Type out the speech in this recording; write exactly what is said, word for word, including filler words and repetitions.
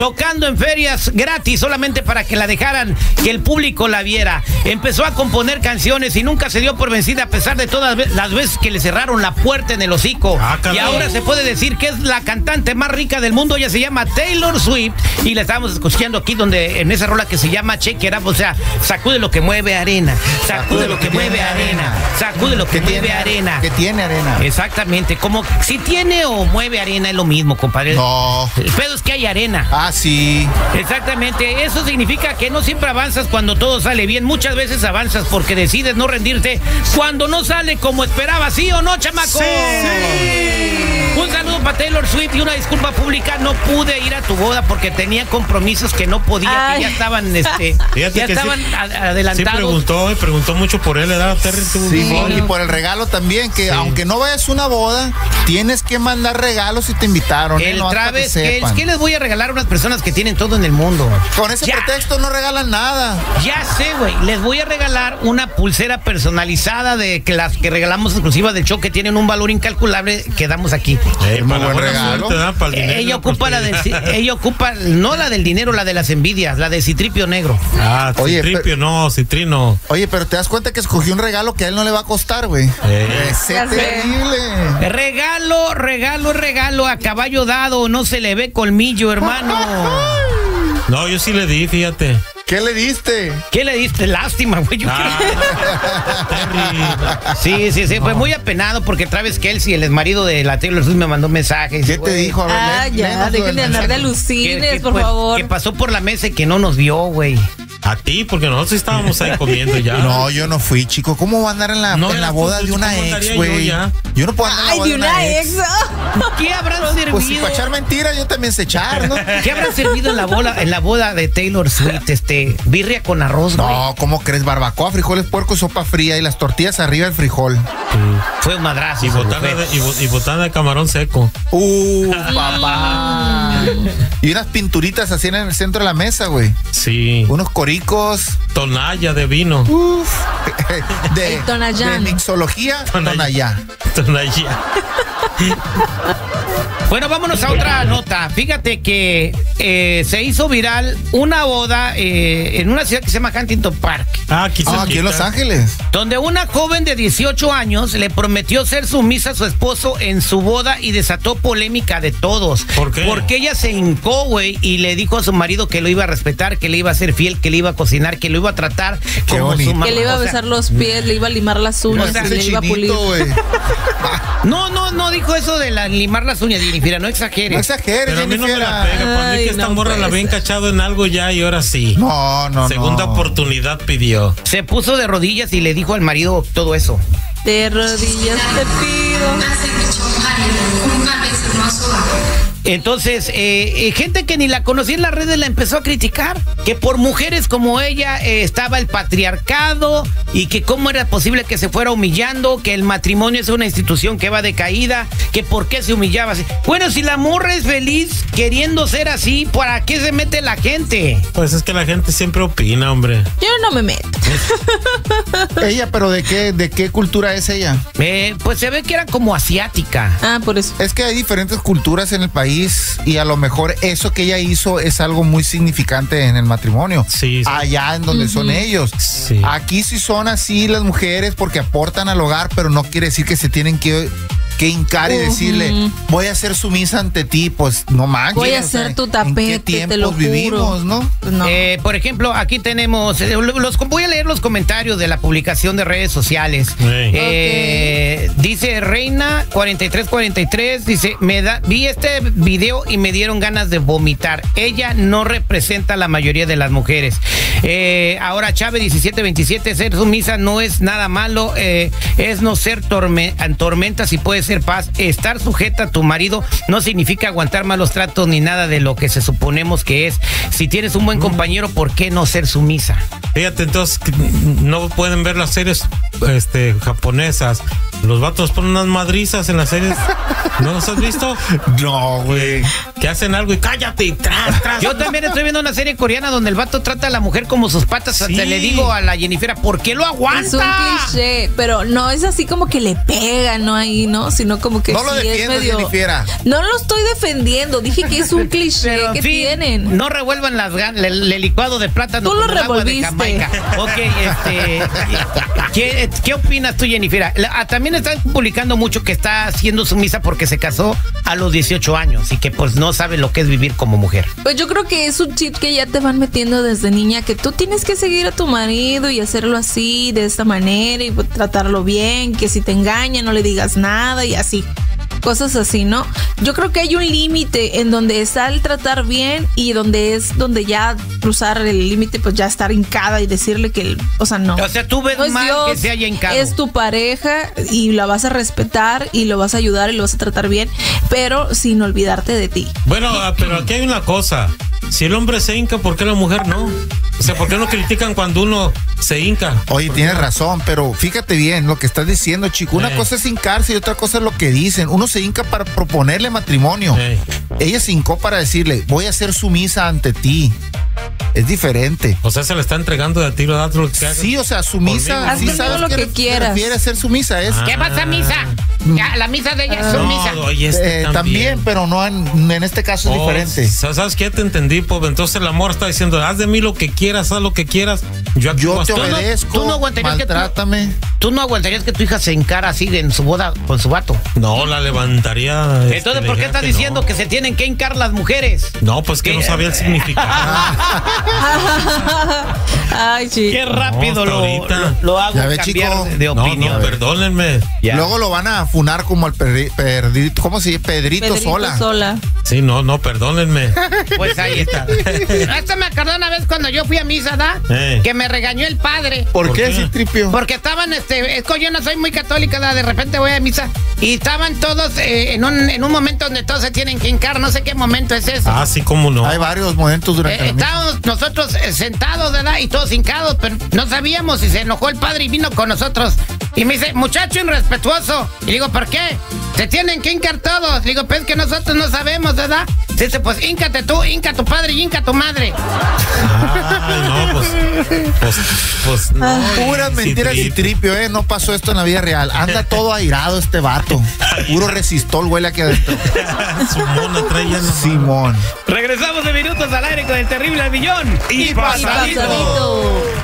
tocando en ferias gratis solamente para que la dejaran, que el público la viera. Empezó a componer canciones y nunca se dio por vencida a pesar de todas las veces que le cerraron la puerta en el hocico. Ah, y ahora se puede decir que es la cantante más rica del mundo. Ella se llama Taylor Swift y la estábamos escuchando aquí donde en esa rola que se llama Shake It Up, o sea, sacude lo que mueve arena, sacude lo que mueve arena, sacude lo que mueve arena. Que tiene arena. Exactamente, como si tiene o mueve arena es lo mismo, compadre. No. El pedo es que hay arena. Ah, sí. Exactamente, eso significa que no siempre avanzas cuando todo sale bien. Muchas veces avanzas porque decides no rendirte cuando no sale como esperabas, ¿sí o no, chamaco? Sí. Sí. Un saludo para Taylor Swift y una disculpa pública. No pude ir a tu boda porque tenía compromisos que no podía, Ay. que ya estaban, este, ya estaban sí, adelantados. Sí, preguntó, preguntó mucho por él, ¿verdad, Terry? Sí, sí, y por el regalo también, que sí. aunque no vayas a una boda, tienes que mandar regalos si te invitaron. El ¿eh? No, Travis, que es que les voy a regalar a unas personas que tienen todo en el mundo. Con ese ya. pretexto no regalan nada. Ya sé, güey. Les voy a regalar una pulsera personalizada de que las que regalamos exclusivas del show, que tienen un valor incalculable que damos aquí. Eh, muy buen regalo. Suerte, para el dinero, ella ocupa la de, ella ocupa no la del dinero, la de las envidias, la de Citripio Negro. Ah, Oye, Citripio, pero, no, Citrino. Oye, pero te das cuenta que escogió un regalo que a él no le va a costar, güey. Eh. Es terrible. Regalo, regalo, regalo a caballo dado, no se le ve colmillo, hermano. No, yo sí le di, fíjate. ¿Qué le diste? ¿Qué le diste? Lástima, güey. Ah, sí, sí, sí. No. Fue muy apenado porque Travis Kelce, el exmarido de la Taylor Swift, me mandó mensajes. ¿Qué te dijo? Ah, ver, ya, dejen de andar de alucines, que, que, por pues, favor. Que pasó por la mesa y que no nos vio, güey. A ti, porque nosotros estábamos ahí comiendo ya. No, yo no fui, chico. ¿Cómo va a andar en la, no, en la boda de una ex, güey? Yo, yo no puedo andar Ay, en la boda de una, de una ex. ex. ¿Qué habrán servido? Pues si para echar mentiras, yo también sé echar, ¿no? ¿Qué habrán servido en la boda, en la boda de Taylor Swift? Este, birria con arroz, güey. No, ¿cómo crees? Barbacoa, frijoles, puerco, sopa fría y las tortillas arriba del frijol. Sí. Fue un madrazo. Y botana, de, y, y botana de camarón seco. Uh, papá. Y unas pinturitas así en el centro de la mesa, güey. Sí. Unos coricos. Tonalla de vino. Uf. De, de mixología, Tonalla. Tonalla. Bueno, vámonos a otra nota. Fíjate que eh, se hizo viral una boda eh, en una ciudad que se llama Huntington Park. Ah, aquí, ah, aquí en Los Ángeles. Donde una joven de dieciocho años le prometió ser sumisa a su esposo en su boda y desató polémica de todos. ¿Por qué? Porque ella se hincó, güey, y le dijo a su marido que lo iba a respetar, que le iba a ser fiel, que le iba a cocinar, que lo iba a tratar Qué como bonito. su mamá. Que le iba a besar los pies, le iba a limar las uñas, o sea, y le iba a pulir. No, no, no dijo eso de la, limar las uñas, Jennifer, no exageres. No exageres, Pero a mí no me la pega. Para mí que esta no morra la había encachado en algo ya y ahora sí. No, no, Segunda no. oportunidad pidió. Se puso de rodillas y le dijo al marido todo eso. De rodillas te pido. Entonces, eh, eh, gente que ni la conocía en las redes la empezó a criticar, que por mujeres como ella eh, estaba el patriarcado y que cómo era posible que se fuera humillando, que el matrimonio es una institución que va de caída, que por qué se humillaba así. Bueno, si la morra es feliz queriendo ser así, ¿para qué se mete la gente? Pues es que la gente siempre opina, hombre. Yo no me meto. Ella, pero ¿de qué, de qué cultura es ella? Eh, pues se ve que era como asiática. Ah, por eso. Es que hay diferentes culturas en el país y a lo mejor eso que ella hizo es algo muy significante en el matrimonio. Sí, sí. Allá en donde uh-huh. son ellos. Sí. Aquí sí son así las mujeres porque aportan al hogar, pero no quiere decir que se tienen que... que hincar y uh-huh. decirle, voy a ser sumisa ante ti, pues no manches. Voy a ser tu tapete, ¿en qué tiempos te lo vivimos, juro? ¿no? no. Eh, por ejemplo, aquí tenemos, eh, los, voy a leer los comentarios de la publicación de redes sociales. Sí. Eh, okay. Dice Reina cuarenta y tres cuarenta y tres, dice, me da, vi este video y me dieron ganas de vomitar. Ella no representa a la mayoría de las mujeres. Eh, ahora Chávez diecisiete veintisiete, ser sumisa no es nada malo, eh, es no ser torme, tormenta si puede ser paz. Estar sujeta a tu marido no significa aguantar malos tratos ni nada de lo que se suponemos que es. Si tienes un buen compañero, ¿por qué no ser sumisa? Fíjate, entonces no pueden ver las series este, japonesas Los vatos ponen unas madrizas en las series. ¿No los has visto? No, güey. Que hacen algo y cállate y tras, tras. Yo también estoy viendo una serie coreana donde el vato trata a la mujer como sus patas. Sí. Hasta le digo a la Jennifer, ¿por qué lo aguanta? Es un cliché, pero no es así como que le pega, no ahí, ¿no? Sino como que No lo sí es defiendas, medio... Jennifer. No lo estoy defendiendo, dije que es un cliché Pero, en que fin, tienen. no revuelvan las gan- el, el licuado de plátano Tú lo con el agua de revolviste. Jamaica. Ok, este, ¿qué, ¿qué opinas tú, Jennifer? La- ah, También están publicando mucho que está siendo sumisa porque se casó a los dieciocho años y que pues no sabe lo que es vivir como mujer. Pues yo creo que es un chip que ya te van metiendo desde niña, que tú tienes que seguir a tu marido y hacerlo así, de esta manera, y pues, tratarlo bien, que si te engaña no le digas nada y así. Cosas así, ¿no? Yo creo que hay un límite en donde está el tratar bien y donde es donde ya cruzar el límite, pues ya estar hincada y decirle que, el- o sea, no. O sea, tú ves No es mal Dios, que se haya hincado. es tu pareja y la vas a respetar y lo vas a ayudar y lo vas a tratar bien, pero sin olvidarte de ti. Bueno, ah, pero aquí hay una cosa. Si el hombre se hinca, ¿por qué la mujer no? O sea, ¿por qué no critican cuando uno se hinca? Oye, tienes razón, pero fíjate bien lo que estás diciendo, chico. Una Eh. cosa es hincarse y otra cosa es lo que dicen. Uno se hinca para proponerle matrimonio. Eh. Ella se hincó para decirle, voy a ser sumisa ante ti. Es diferente. O sea, se le está entregando de a tiro, de lo que haga. Sí, o sea, sumisa, Conmigo. sí Haz sabes lo qué que re- quieras. se refiere a ser sumisa, es. Ah. ¿Qué pasa, misa? Ya, la misa de ella es sumisa. No, oye, este Eh, también, pero no en, en este caso es Oh, diferente. sa- ¿Sabes qué? Te entendí, pues entonces el amor está diciendo, haz de mí lo que quieras, haz lo que quieras. Yo aquí Yo voy a te estar. obedezco, tú no aguantarías que tú- maltrátame. ¿Tú no aguantarías que tu hija se encara así en su boda con su vato? No, la levantaría. este, Entonces, ¿por qué le estás diría diciendo no. que se tienen que hincar las mujeres? No, pues que ¿Qué? no sabía el significado. Ay, sí. Qué rápido hasta lo, ahorita. lo, lo hago Ya ve, cambiar chico. de, de No, opinión. no, perdónenme. Ya. Luego lo van a funar como al perri- perdi- ¿cómo se dice? Pedrito, Pedrito Sola. sola. Sí, no, no, perdónenme. Pues ahí está. Esto me acordó una vez cuando yo fui a misa, ¿da? Eh. Que me regañó el padre. ¿Por, ¿Por qué, qué? Citripio? Porque estaban, este, es que yo no soy muy católica, ¿da? De repente voy a misa y estaban todos eh, en, un, en un momento donde todos se tienen que hincar, no sé qué momento es ese. Ah, sí, cómo no. Hay varios momentos durante Eh, la misa. estábamos nosotros eh, sentados, ¿verdad? Y todos hincados, pero no sabíamos si se enojó el padre y vino con nosotros. Y me dice, muchacho irrespetuoso. Y digo, ¿por qué? Se tienen que hincar todos. Digo, pues que nosotros no sabemos, ¿verdad? Dice, pues híncate tú, hinca tu padre y hinca tu madre. Ay, no, pues. Pues, pues no. Puras y- mentiras, Citripio. Citripio, ¿eh? No pasó esto en la vida real. Anda todo airado este vato. Puro resistol huele aquí adentro. Su mona trae ya nomás. Simón. Regresamos de minutos al aire con el terrible al millón. Y Y pasadito.